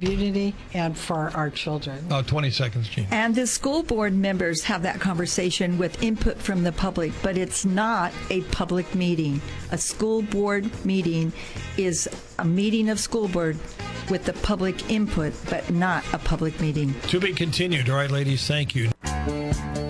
community and for our children. 20 seconds, Gene. And the school board members have that conversation with input from the public, but it's not a public meeting. A school board meeting is a meeting of school board with the public input, but not a public meeting. To be continued. All right, ladies, thank you.